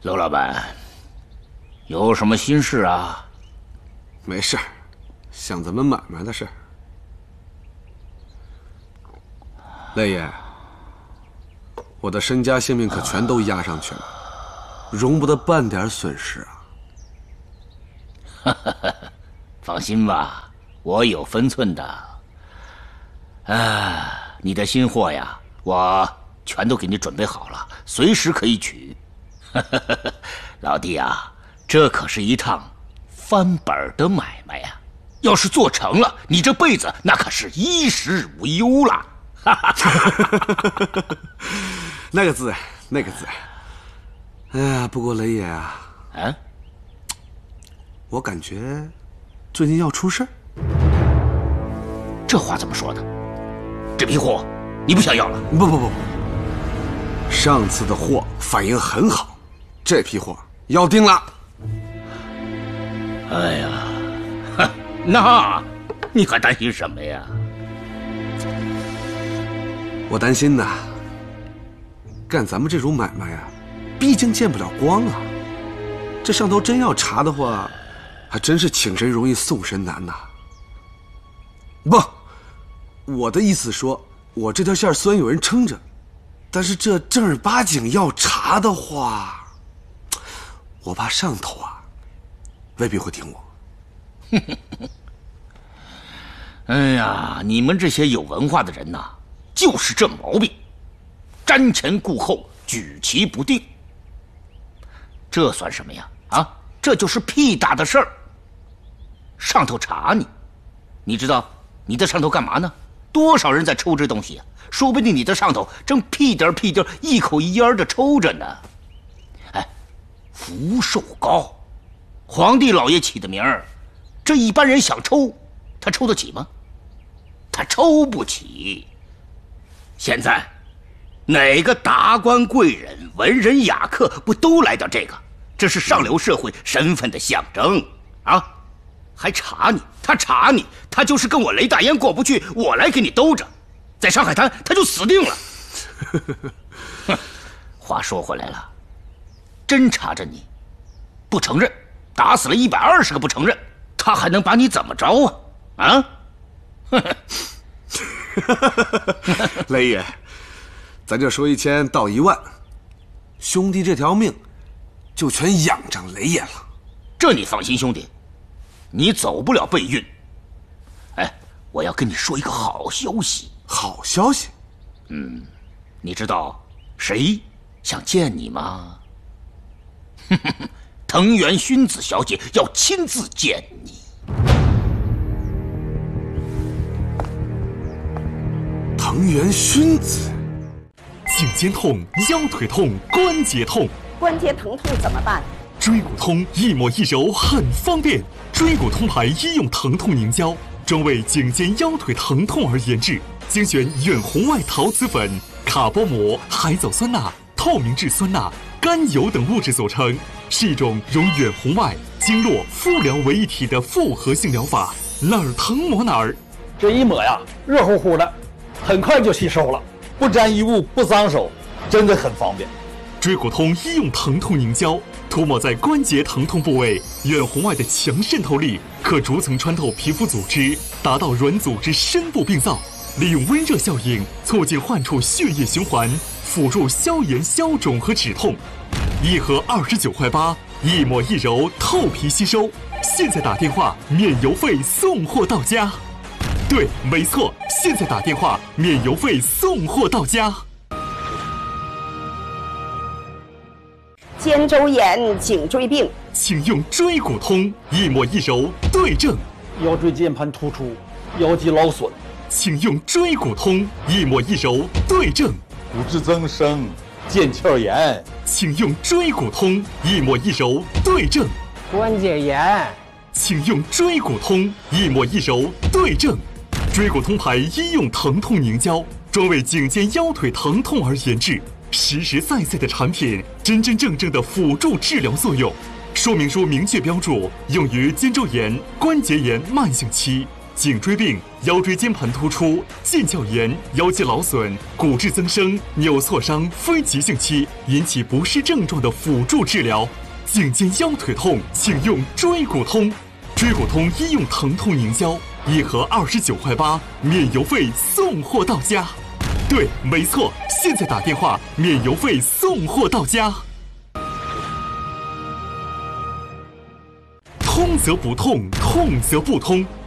娄老板，有什么心事啊？ 没事儿，想咱们买卖的事儿。雷爷，我的身家性命可全都押上去了，容不得半点损失啊！放心吧，我有分寸的。你的新货呀，我全都给你准备好了，随时可以取。老弟啊，这可是一趟翻本的买卖呀！要是做成了，你这辈子那可是衣食无忧了。 那个字，那个字。哎呀，不过雷爷啊，我感觉最近要出事儿。 这话怎么说的？这批货你不想要了？ 不，上次的货反应很好，这批货要定了。 哎呀，那你还担心什么呀？ 我担心呐，干咱们这种买卖啊，毕竟见不了光啊。这上头真要查的话，还真是请神容易送神难呐。不，我的意思说，我这条线虽然有人撑着，但是这正儿八经要查的话，我怕上头啊未必会听我。 哎呀，你们这些有文化的人呐，就是这毛病，瞻前顾后，举棋不定。这算什么呀？这就是屁大的事儿。上头查你，你知道你在上头干嘛呢？多少人在抽这东西啊？说不定你在上头正屁颠屁颠一口一烟的抽着呢。福寿膏，皇帝老爷起的名儿，这一般人想抽，他抽得起吗？他抽不起。现在哪个达官贵人、文人雅客不都来到这个？这是上流社会身份的象征啊！还查你，他查你，他就是跟我雷大烟过不去，我来给你兜着，在上海滩他就死定了。话说回来了，真查着你，不承认，打死了120个不承认，他还能把你怎么着啊？ 雷爷，咱就说1000到1万，兄弟这条命就全仰仗雷爷了。 这你放心，兄弟，你走不了背运。我要跟你说一个好消息。 好消息？ 你知道谁想见你吗？藤原薰子小姐要亲自见你。 藤原薰子， 颈肩痛、腰腿痛、关节痛， 关节疼痛怎么办？ 椎骨通一抹一揉很方便，椎骨通牌医用疼痛凝胶，专为颈肩腰腿疼痛而研制，精选远红外陶瓷粉、卡波膜、海藻酸钠、透明质酸钠、甘油等物质组成，是一种融远红外、经络、敷疗为一体的复合性疗法，哪儿疼抹哪儿。 这一抹呀，热乎乎的，很快就吸收了，不沾衣物，不脏手，真的很方便。 椎骨通医用疼痛凝胶，涂抹在关节疼痛部位，远红外的强渗透力可逐层穿透皮肤组织，达到软组织深部病灶，利用温热效应促进患处血液循环，辅助消炎消肿和止痛。一盒29.8块，一抹一揉，透皮吸收。现在打电话免邮费送货到家。对，没错，现在打电话免邮费送货到家。 肩周炎、颈椎病， 请用椎骨通，一抹一揉对症。 腰椎间盘突出，腰肌劳损， 请用椎骨通，一抹一揉对症。 骨质增生、腱鞘炎， 请用椎骨通，一抹一揉对症。 关节炎， 请用椎骨通，一抹一揉对症。椎骨通牌医用疼痛凝胶，专为颈肩腰腿疼痛而研制，实实在在的产品，真真正正的辅助治疗作用。说明书明确标注，用于肩周炎、关节炎慢性期、 颈椎病、腰椎间盘突出、腱鞘炎、腰肌劳损、骨质增生、扭挫伤非急性期引起不适症状的辅助治疗。颈肩腰腿痛，请用椎骨通。椎骨通医用疼痛凝胶，1盒29.8块，免邮费送货到家。对，没错，现在打电话免邮费送货到家。通则不痛，痛则不通。